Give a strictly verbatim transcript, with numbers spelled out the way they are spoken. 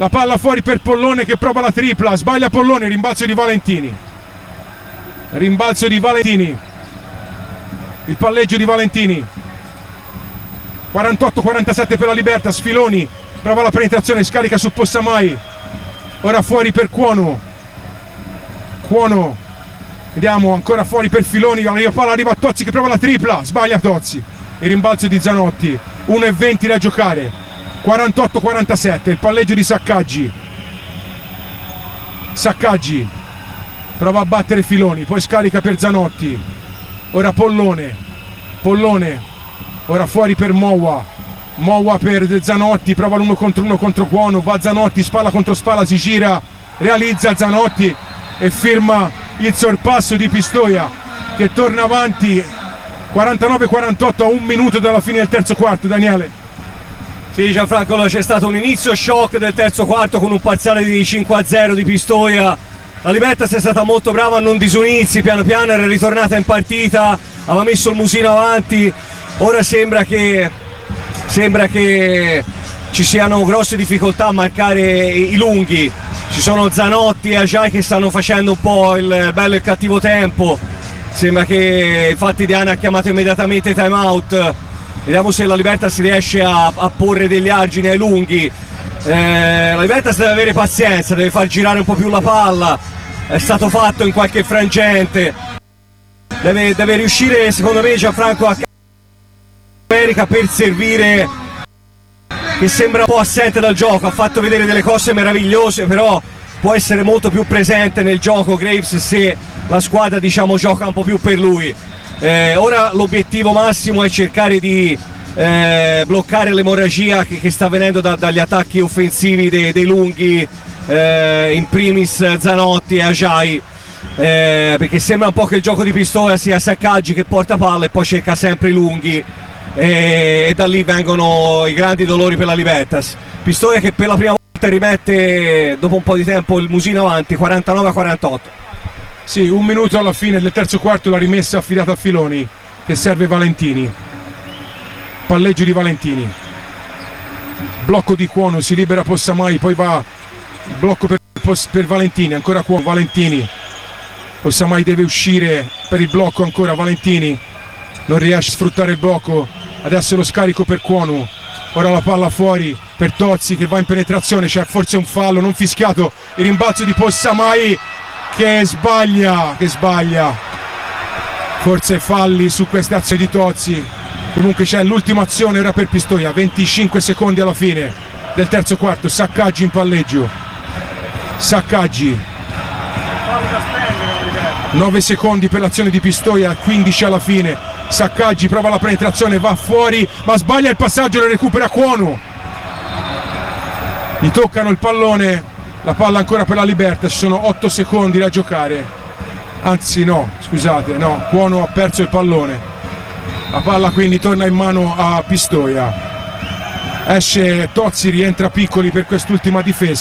la palla fuori per Pollone che prova la tripla, sbaglia Pollone, rimbalzo di Valentini, rimbalzo di Valentini, il palleggio di Valentini, quarantotto quarantasette per la Libertas. Filoni prova la penetrazione, scarica su Possamai, ora fuori per Cuono, Cuono, vediamo, ancora fuori per Filoni, la palla arriva a Tozzi che prova la tripla, sbaglia Tozzi, il rimbalzo di Zanotti, uno e venti da giocare, quarantotto quarantasette, il palleggio di Saccaggi, Saccaggi prova a battere Filoni, poi scarica per Zanotti, ora Pollone, Pollone, ora fuori per Moua, Moua per Zanotti, prova l'uno contro uno contro Cuono, va Zanotti, spalla contro spalla, si gira, realizza Zanotti e firma il sorpasso di Pistoia che torna avanti quarantanove quarantotto a un minuto dalla fine del terzo quarto. Daniele. Sì, Gianfranco, c'è stato un inizio shock del terzo quarto con un parziale di cinque a zero di Pistoia. La Libertas è stata molto brava a non disunirsi, piano piano era ritornata in partita, aveva messo il musino avanti. Ora sembra che sembra che ci siano grosse difficoltà a marcare i lunghi. Ci sono Zanotti e Ajay che stanno facendo un po' il bello e il cattivo tempo. Sembra che infatti Diana ha chiamato immediatamente time out. Vediamo se la Libertas riesce a, a porre degli argini ai lunghi. Eh, la Libertas deve avere pazienza, deve far girare un po' più la palla. È stato fatto in qualche frangente. Deve, deve riuscire, secondo me, Gianfranco a America per servire, che sembra un po' assente dal gioco. Ha fatto vedere delle cose meravigliose, però può essere molto più presente nel gioco Graves se la squadra, diciamo, gioca un po' più per lui. Eh, ora l'obiettivo massimo è cercare di eh, bloccare l'emorragia che, che sta venendo da, dagli attacchi offensivi dei, dei lunghi, eh, in primis Zanotti e Ajay, eh, perché sembra un po' che il gioco di Pistoia sia Saccaggi che porta palla e poi cerca sempre i lunghi, e, e da lì vengono i grandi dolori per la Libertas. Pistoia che per la prima volta rimette dopo un po' di tempo il musino avanti, quarantanove a quarantotto. Sì, un minuto alla fine del terzo quarto, la rimessa affidata a Filoni che serve Valentini, palleggio di Valentini, blocco di Cuono, si libera Possamai, poi va il blocco per, per Valentini, ancora Cuono, Valentini, Possamai deve uscire per il blocco, ancora Valentini non riesce a sfruttare il blocco, adesso lo scarico per Cuono, ora la palla fuori per Tozzi che va in penetrazione, c'è forse un fallo non fischiato, il rimbalzo di Possamai che sbaglia, che sbaglia, forse falli su queste azioni di Tozzi. Comunque c'è l'ultima azione ora per Pistoia, venticinque secondi alla fine del terzo quarto, Saccaggi in palleggio, Saccaggi, nove secondi per l'azione di Pistoia, quindici alla fine, Saccaggi prova la penetrazione, va fuori ma sbaglia il passaggio, lo recupera Cuono, gli toccano il pallone. La palla ancora per la Libertas, ci sono otto secondi da giocare, anzi no, scusate, no, Cuono ha perso il pallone, la palla quindi torna in mano a Pistoia, esce Tozzi, rientra Piccoli per quest'ultima difesa.